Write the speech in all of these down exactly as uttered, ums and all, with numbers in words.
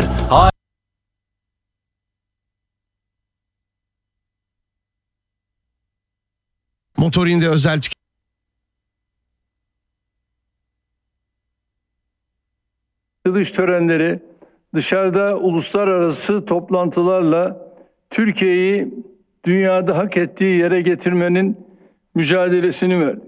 var. Motorinde özel tüketim. Açılış törenleri, dışarıda uluslararası toplantılarla Türkiye'yi dünyada hak ettiği yere getirmenin mücadelesini verdi.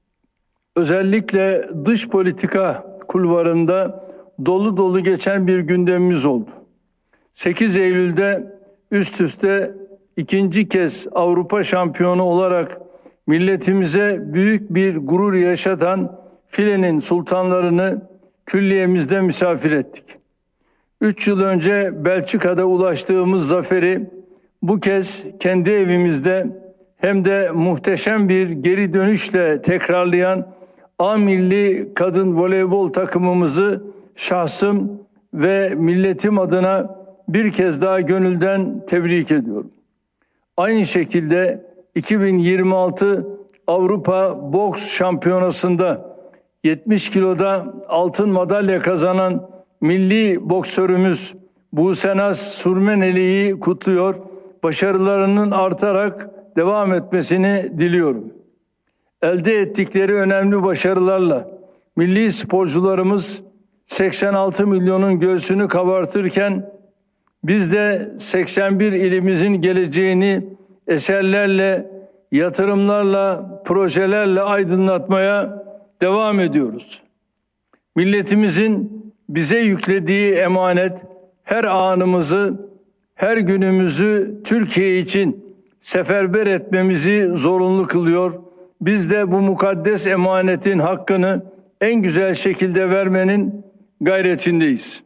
Özellikle dış politika kulvarında dolu dolu geçen bir gündemimiz oldu. sekiz Eylül'de üst üste ikinci kez Avrupa şampiyonu olarak milletimize büyük bir gurur yaşatan filenin sultanlarını külliyemizde misafir ettik. Üç yıl önce Belçika'da ulaştığımız zaferi bu kez kendi evimizde hem de muhteşem bir geri dönüşle tekrarlayan A Milli Kadın Voleybol takımımızı şahsım ve milletim adına bir kez daha gönülden tebrik ediyorum. Aynı şekilde iki bin yirmi altı Avrupa Boks Şampiyonası'nda yetmiş kiloda altın madalya kazanan milli boksörümüz Busenaz Surmeneli'yi kutluyor, başarılarının artarak devam etmesini diliyorum. Elde ettikleri önemli başarılarla milli sporcularımız seksen altı milyonun göğsünü kabartırken biz de seksen bir ilimizin geleceğini eserlerle, yatırımlarla, projelerle aydınlatmaya devam ediyoruz. Milletimizin bize yüklediği emanet her anımızı, her günümüzü Türkiye için seferber etmemizi zorunlu kılıyor. Biz de bu mukaddes emanetin hakkını en güzel şekilde vermenin gayretindeyiz.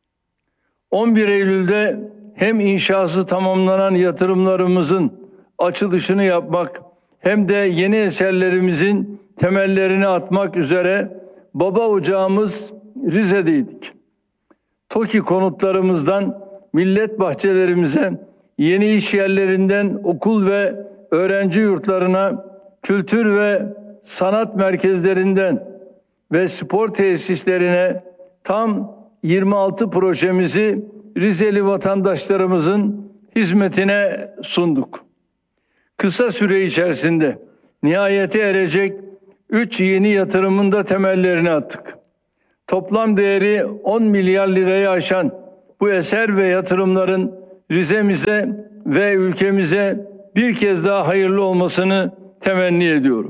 on bir Eylül'de hem inşası tamamlanan yatırımlarımızın açılışını yapmak hem de yeni eserlerimizin temellerini atmak üzere baba ocağımız Rize'deydik. TOKİ konutlarımızdan millet bahçelerimize, yeni iş yerlerinden okul ve öğrenci yurtlarına, kültür ve sanat merkezlerinden ve spor tesislerine tam yirmi altı projemizi Rizeli vatandaşlarımızın hizmetine sunduk. Kısa süre içerisinde nihayete erecek üç yeni yatırımın da temellerini attık. Toplam değeri on milyar lirayı aşan bu eser ve yatırımların Rize'mize ve ülkemize bir kez daha hayırlı olmasını temenni ediyorum.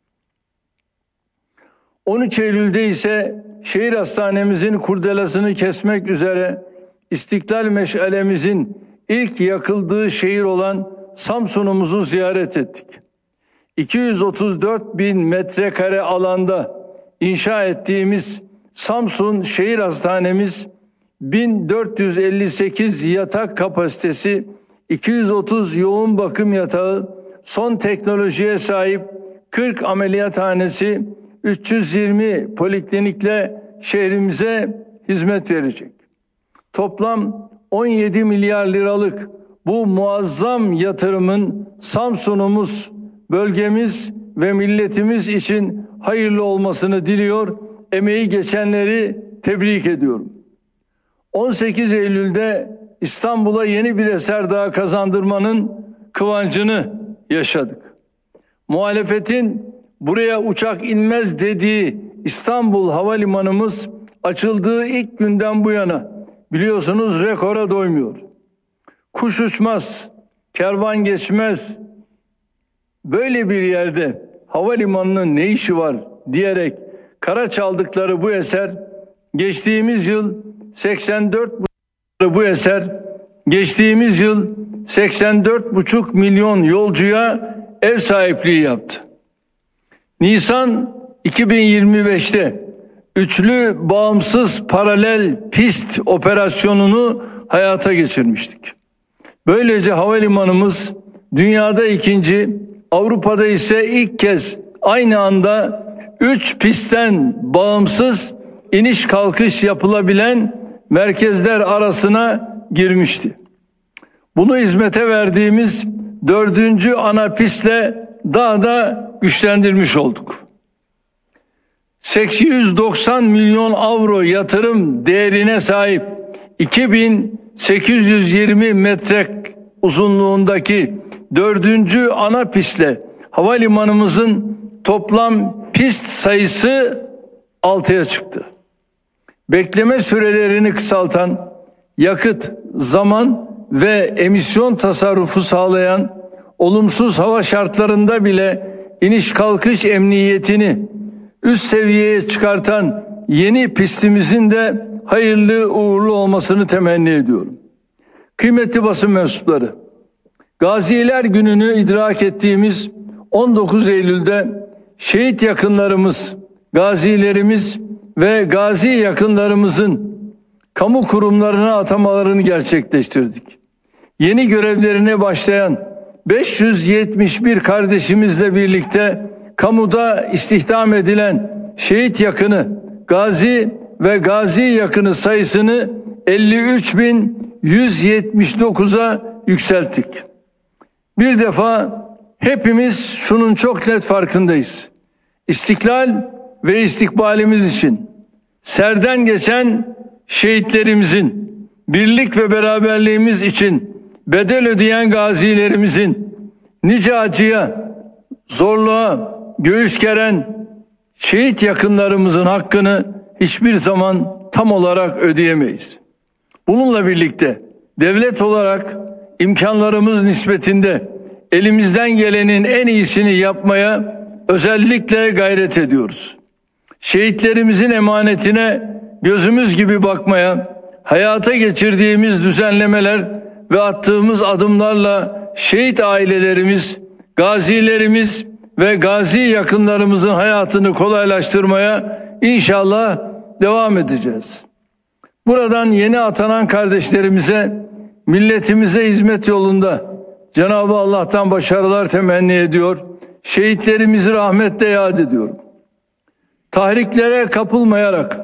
on üç Eylül'de ise şehir hastanemizin kurdelasını kesmek üzere İstiklal Meşalemizin ilk yakıldığı şehir olan Samsun'umuzu ziyaret ettik. iki yüz otuz dört bin metrekare alanda inşa ettiğimiz Samsun Şehir Hastanemiz bin dört yüz elli sekiz yatak kapasitesi, iki yüz otuz yoğun bakım yatağı, son teknolojiye sahip kırk ameliyathanesi, üç yüz yirmi poliklinikle şehrimize hizmet verecek. Toplam on yedi milyar liralık bu muazzam yatırımın Samsun'umuz, bölgemiz ve milletimiz için hayırlı olmasını diliyor, emeği geçenleri tebrik ediyorum. on sekiz Eylül'de İstanbul'a yeni bir eser daha kazandırmanın kıvancını yaşadık. Muhalefetin buraya uçak inmez dediği İstanbul Havalimanımız açıldığı ilk günden bu yana biliyorsunuz rekora doymuyor. Kuş uçmaz, kervan geçmez. Böyle bir yerde havalimanının ne işi var diyerek kara çaldıkları bu eser geçtiğimiz yıl seksen dört bu eser geçtiğimiz yıl seksen dört buçuk milyon yolcuya ev sahipliği yaptı. Nisan iki bin yirmi beşte üçlü bağımsız paralel pist operasyonunu hayata geçirmiştik. Böylece havalimanımız dünyada ikinci, Avrupa'da ise ilk kez aynı anda üç pistten bağımsız iniş kalkış yapılabilen merkezler arasına girmişti. Bunu hizmete verdiğimiz dördüncü ana pistle daha da güçlendirmiş olduk. sekiz yüz doksan milyon avro yatırım değerine sahip iki bin sekiz yüz yirmi metre uzunluğundaki dördüncü ana pistle havalimanımızın toplam pist sayısı altıya çıktı. Bekleme sürelerini kısaltan, yakıt, zaman ve emisyon tasarrufu sağlayan, olumsuz hava şartlarında bile iniş kalkış emniyetini üst seviyeye çıkartan yeni pistimizin de hayırlı uğurlu olmasını temenni ediyorum. Kıymetli basın mensupları, Gaziler Günü'nü idrak ettiğimiz on dokuz Eylül'de şehit yakınlarımız, gazilerimiz ve gazi yakınlarımızın kamu kurumlarına atamalarını gerçekleştirdik. Yeni görevlerine başlayan beş yüz yetmiş bir kardeşimizle birlikte kamuda istihdam edilen şehit yakını, gazi ve gazi yakını sayısını elli üç bin yüz yetmiş dokuza yükselttik. Bir defa hepimiz şunun çok net farkındayız. İstiklal ve istikbalimiz için serden geçen şehitlerimizin, birlik ve beraberliğimiz için bedel ödeyen gazilerimizin, nice acıya, zorluğa göğüs geren şehit yakınlarımızın hakkını hiçbir zaman tam olarak ödeyemeyiz. Bununla birlikte devlet olarak imkanlarımız nispetinde elimizden gelenin en iyisini yapmaya özellikle gayret ediyoruz. Şehitlerimizin emanetine gözümüz gibi bakmaya, hayata geçirdiğimiz düzenlemeler ve attığımız adımlarla şehit ailelerimiz, gazilerimiz ve gazi yakınlarımızın hayatını kolaylaştırmaya inşallah devam edeceğiz. Buradan yeni atanan kardeşlerimize, milletimize hizmet yolunda Cenab-ı Allah'tan başarılar temenni ediyor. Şehitlerimizi rahmetle yad ediyorum. Tahriklere kapılmayarak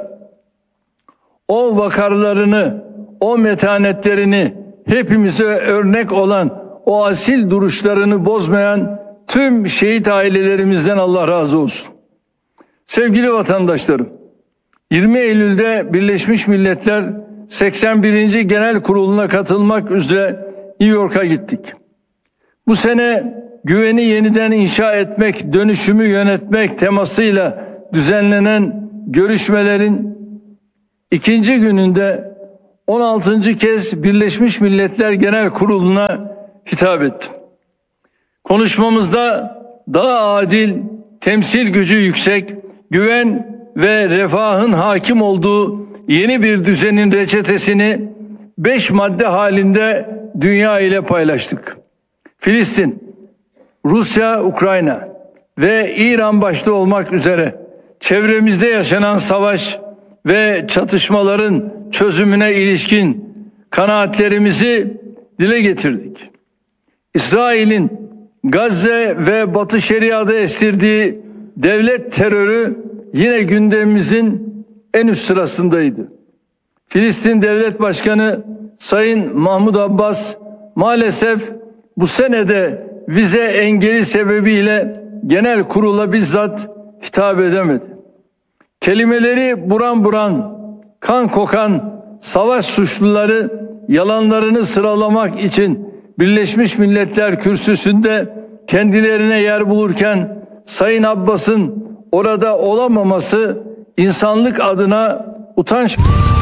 o vakarlarını, o metanetlerini, hepimize örnek olan o asil duruşlarını bozmayan tüm şehit ailelerimizden Allah razı olsun. Sevgili vatandaşlarım, yirmi Eylül'de Birleşmiş Milletler seksen birinci Genel Kurulu'na katılmak üzere New York'a gittik. Bu sene güveni yeniden inşa etmek, dönüşümü yönetmek temasıyla düzenlenen görüşmelerin ikinci gününde on altıncı kez Birleşmiş Milletler Genel Kurulu'na hitap ettim. Konuşmamızda daha adil, temsil gücü yüksek, güven ve refahın hakim olduğu yeni bir düzenin reçetesini beş madde halinde dünya ile paylaştık. Filistin, Rusya, Ukrayna ve İran başta olmak üzere çevremizde yaşanan savaş ve çatışmaların çözümüne ilişkin kanaatlerimizi dile getirdik. İsrail'in Gazze ve Batı Şeria'da estirdiği devlet terörü yine gündemimizin en üst sırasındaydı. Filistin Devlet Başkanı Sayın Mahmud Abbas maalesef bu senede vize engeli sebebiyle genel kurula bizzat hitap edemedi. Kelimeleri buran buran, kan kokan savaş suçluları yalanlarını sıralamak için Birleşmiş Milletler kürsüsünde kendilerine yer bulurken Sayın Abbas'ın orada olamaması insanlık adına utanç.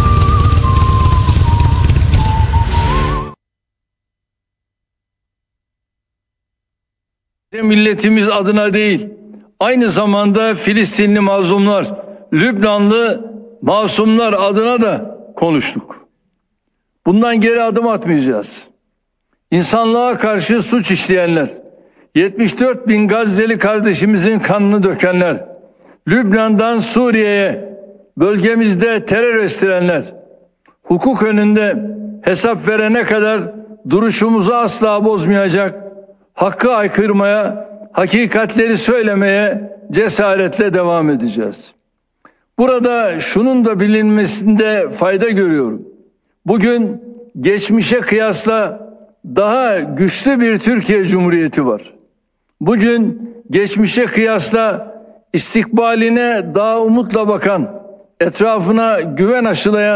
Milletimiz adına değil, aynı zamanda Filistinli mazlumlar, Lübnanlı masumlar adına da konuştuk. Bundan geri adım atmayacağız. İnsanlığa karşı suç işleyenler, yetmiş dört bin Gazze'li kardeşimizin kanını dökenler, Lübnan'dan Suriye'ye bölgemizde terör estirenler, hukuk önünde hesap verene kadar duruşumuzu asla bozmayacak, hakkı aykırmaya, hakikatleri söylemeye cesaretle devam edeceğiz. Burada şunun da bilinmesinde fayda görüyorum. Bugün geçmişe kıyasla daha güçlü bir Türkiye Cumhuriyeti var. Bugün geçmişe kıyasla istikbaline daha umutla bakan, etrafına güven aşılayan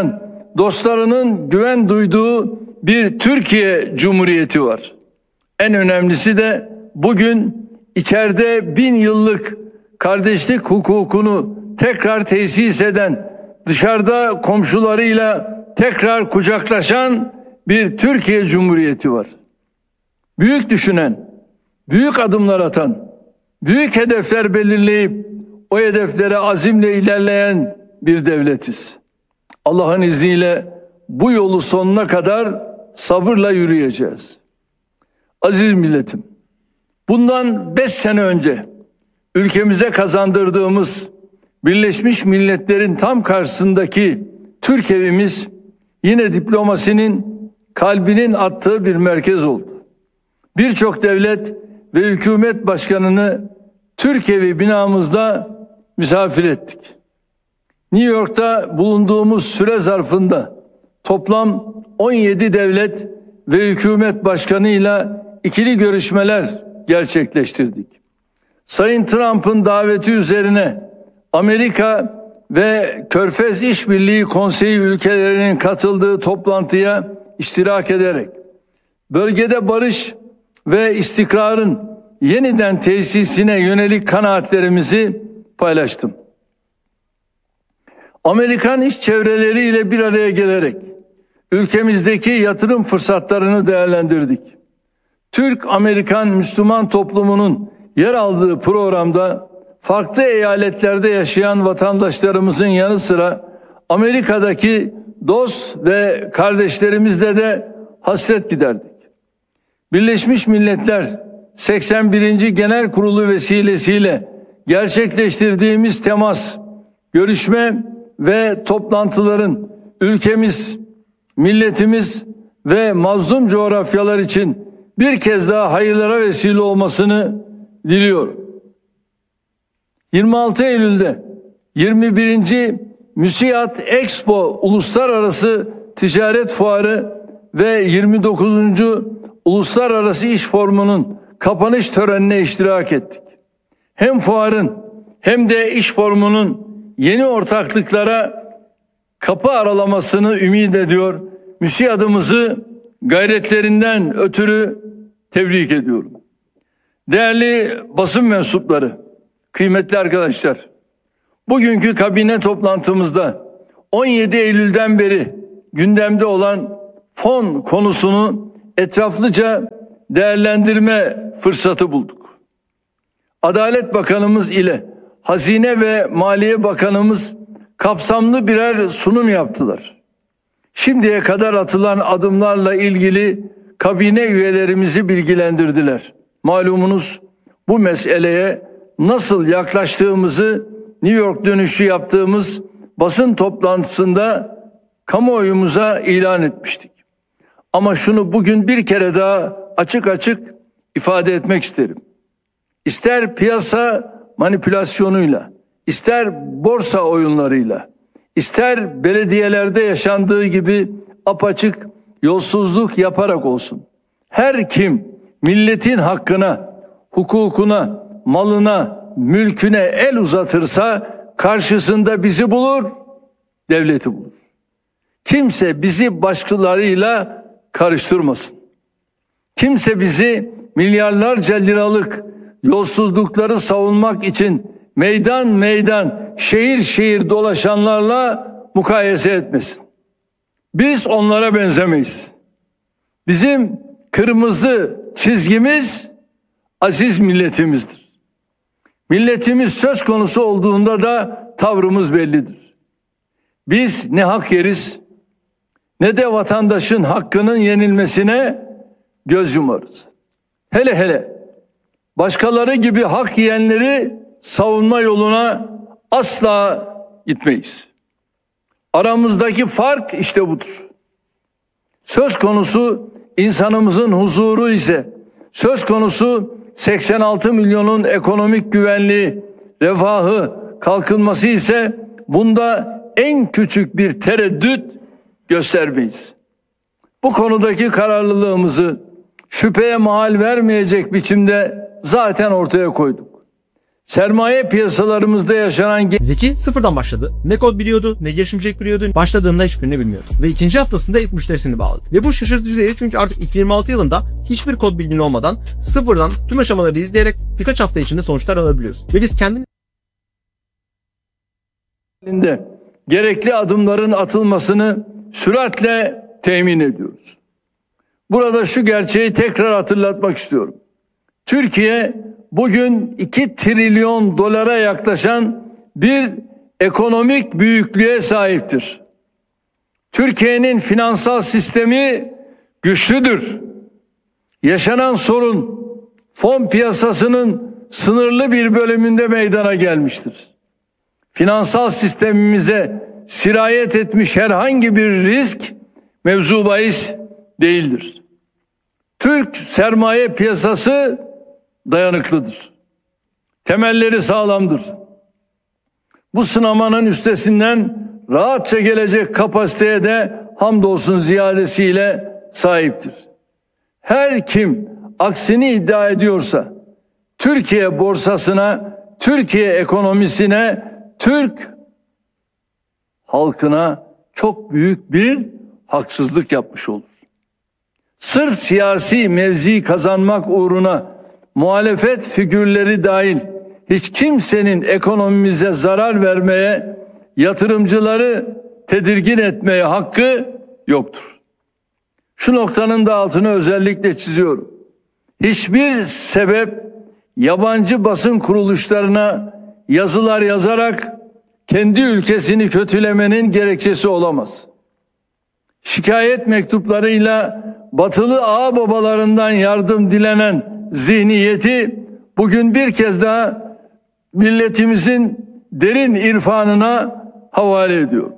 dostlarının güven duyduğu bir Türkiye Cumhuriyeti var. En önemlisi de bugün içeride bin yıllık kardeşlik hukukunu tekrar tesis eden, dışarıda komşularıyla tekrar kucaklaşan bir Türkiye Cumhuriyeti var. Büyük düşünen, büyük adımlar atan, büyük hedefler belirleyip o hedeflere azimle ilerleyen bir devletiz. Allah'ın izniyle bu yolu sonuna kadar sabırla yürüyeceğiz. Aziz milletim, bundan beş sene önce ülkemize kazandırdığımız Birleşmiş Milletler'in tam karşısındaki Türk evimiz yine diplomasinin kalbinin attığı bir merkez oldu. Birçok devlet ve hükümet başkanını Türk evi binamızda misafir ettik. New York'ta bulunduğumuz süre zarfında toplam on yedi devlet ve hükümet başkanıyla ikili görüşmeler gerçekleştirdik. Sayın Trump'ın daveti üzerine Amerika ve Körfez İşbirliği Konseyi ülkelerinin katıldığı toplantıya iştirak ederek bölgede barış ve istikrarın yeniden tesisine yönelik kanaatlerimizi paylaştım. Amerikan iş çevreleriyle bir araya gelerek ülkemizdeki yatırım fırsatlarını değerlendirdik. Türk-Amerikan Müslüman toplumunun yer aldığı programda farklı eyaletlerde yaşayan vatandaşlarımızın yanı sıra Amerika'daki dost ve kardeşlerimizle de hasret giderdik. Birleşmiş Milletler seksen birinci Genel Kurulu vesilesiyle gerçekleştirdiğimiz temas, görüşme ve toplantıların ülkemiz, milletimiz ve mazlum coğrafyalar için bir kez daha hayırlara vesile olmasını diliyorum. yirmi altı Eylül'de yirmi birinci Müsiat Expo Uluslararası Ticaret Fuarı ve yirmi dokuzuncu Uluslararası İş Forumu'nun kapanış törenine iştirak ettik. Hem fuarın hem de iş forumunun yeni ortaklıklara kapı aralamasını ümit ediyor. MÜSİAD'ımızı gayretlerinden ötürü tebrik ediyorum. Değerli basın mensupları, kıymetli arkadaşlar, bugünkü kabine toplantımızda on yedi Eylül'den beri gündemde olan fon konusunu etraflıca değerlendirme fırsatı bulduk. Adalet Bakanımız ile Hazine ve Maliye Bakanımız kapsamlı birer sunum yaptılar. Şimdiye kadar atılan adımlarla ilgili kabine üyelerimizi bilgilendirdiler. Malumunuz bu meseleye nasıl yaklaştığımızı New York dönüşü yaptığımız basın toplantısında kamuoyumuza ilan etmiştik. Ama şunu bugün bir kere daha açık açık ifade etmek isterim. İster piyasa manipülasyonuyla, ister borsa oyunlarıyla, ister belediyelerde yaşandığı gibi apaçık yolsuzluk yaparak olsun. Her kim milletin hakkına, hukukuna, malına, mülküne el uzatırsa karşısında bizi bulur, devleti bulur. Kimse bizi başkalarıyla karıştırmasın. Kimse bizi milyarlarca liralık yolsuzlukları savunmak için meydan meydan, şehir şehir dolaşanlarla mukayese etmesin. Biz onlara benzemeyiz. Bizim kırmızı çizgimiz aziz milletimizdir. Milletimiz söz konusu olduğunda da tavrımız bellidir. Biz ne hak yeriz ne de vatandaşın hakkının yenilmesine göz yumarız. Hele hele başkaları gibi hak yiyenleri savunma yoluna asla gitmeyiz. Aramızdaki fark işte budur. Söz konusu insanımızın huzuru ise, söz konusu seksen altı milyonun ekonomik güvenliği, refahı, kalkınması ise bunda en küçük bir tereddüt göstermeyiz. Bu konudaki kararlılığımızı şüpheye mahal vermeyecek biçimde zaten ortaya koyduk. sermaye piyasalarımızda yaşanan... Zeki sıfırdan başladı. Ne kod biliyordu, ne girişimcilik biliyordu. Başladığında hiçbirini bilmiyordu. Ve ikinci haftasında ilk müşterisini bağladı. Ve bu şaşırtıcı değil çünkü artık iki bin yirmi altı yılında hiçbir kod bilgin olmadan sıfırdan tüm aşamaları izleyerek birkaç hafta içinde sonuçlar alabiliyorsun. Ve biz kendimiz gerekli adımların atılmasını süratle temin ediyoruz. Burada şu gerçeği tekrar hatırlatmak istiyorum. Türkiye bugün iki trilyon dolara yaklaşan bir ekonomik büyüklüğe sahiptir. Türkiye'nin finansal sistemi güçlüdür. Yaşanan sorun fon piyasasının sınırlı bir bölümünde meydana gelmiştir. Finansal sistemimize sirayet etmiş herhangi bir risk mevzu bahis değildir. Türk sermaye piyasası dayanıklıdır. Temelleri sağlamdır. Bu sınamanın üstesinden rahatça gelecek kapasiteye de hamdolsun ziyadesiyle sahiptir. Her kim aksini iddia ediyorsa Türkiye borsasına, Türkiye ekonomisine, Türk halkına çok büyük bir haksızlık yapmış olur. Sırf siyasi mevzi kazanmak uğruna muhalefet figürleri dahil hiç kimsenin ekonomimize zarar vermeye, yatırımcıları tedirgin etmeye hakkı yoktur. Şu noktanın da altını özellikle çiziyorum. Hiçbir sebep yabancı basın kuruluşlarına yazılar yazarak kendi ülkesini kötülemenin gerekçesi olamaz. Şikayet mektuplarıyla batılı ağababalarından yardım dilenen zihniyeti bugün bir kez daha milletimizin derin irfanına havale ediyor.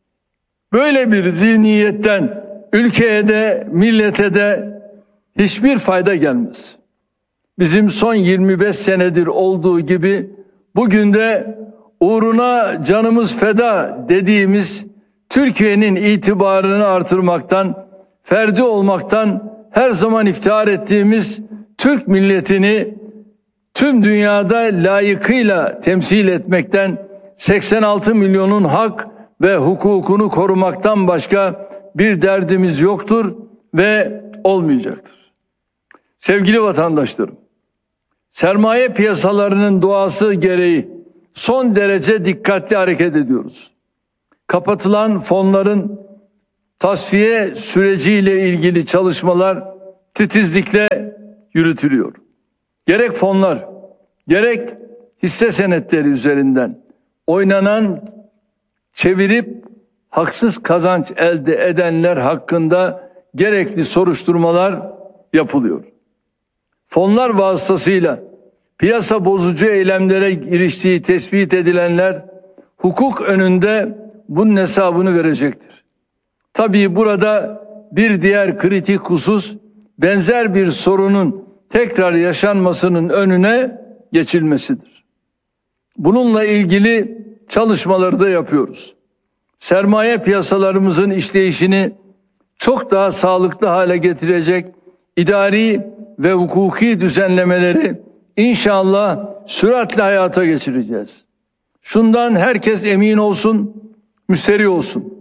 Böyle bir zihniyetten ülkeye de millete de hiçbir fayda gelmez. Bizim son yirmi beş senedir olduğu gibi bugün de uğruna canımız feda dediğimiz Türkiye'nin itibarını artırmaktan, ferdi olmaktan her zaman iftihar ettiğimiz Türk milletini tüm dünyada layıkıyla temsil etmekten, seksen altı milyonun hak ve hukukunu korumaktan başka bir derdimiz yoktur ve olmayacaktır. Sevgili vatandaşlarım, sermaye piyasalarının doğası gereği son derece dikkatli hareket ediyoruz. Kapatılan fonların tasfiye süreciyle ilgili çalışmalar titizlikle yürütülüyor. Gerek fonlar, gerek hisse senetleri üzerinden oynanan, çevirip haksız kazanç elde edenler hakkında gerekli soruşturmalar yapılıyor. Fonlar vasıtasıyla piyasa bozucu eylemlere giriştiği tespit edilenler hukuk önünde bunun hesabını verecektir. Tabii burada bir diğer kritik husus benzer bir sorunun tekrar yaşanmasının önüne geçilmesidir. Bununla ilgili çalışmaları da yapıyoruz. Sermaye piyasalarımızın işleyişini çok daha sağlıklı hale getirecek idari ve hukuki düzenlemeleri İnşallah süratle hayata geçireceğiz. Şundan herkes emin olsun, müsterih olsun.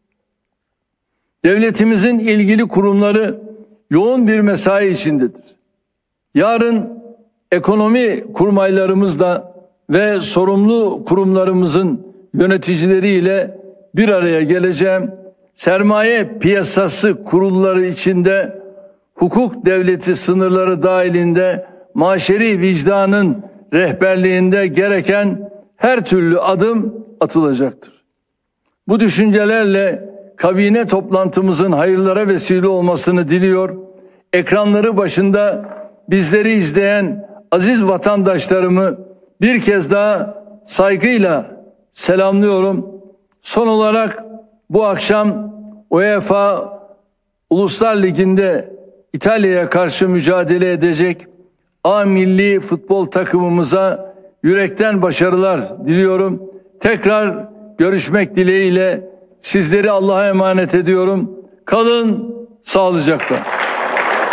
Devletimizin ilgili kurumları yoğun bir mesai içindedir. Yarın ekonomi kurmaylarımızla ve sorumlu kurumlarımızın yöneticileriyle bir araya geleceğim. Sermaye piyasası kurulları içinde hukuk devleti sınırları dahilinde maşeri vicdanın rehberliğinde gereken her türlü adım atılacaktır. Bu düşüncelerle kabine toplantımızın hayırlara vesile olmasını diliyor. Ekranları başında bizleri izleyen aziz vatandaşlarımı bir kez daha saygıyla selamlıyorum. Son olarak bu akşam UEFA Uluslar Ligi'nde İtalya'ya karşı mücadele edecek A milli futbol takımımıza yürekten başarılar diliyorum. Tekrar görüşmek dileğiyle sizleri Allah'a emanet ediyorum. Kalın sağlıcakla.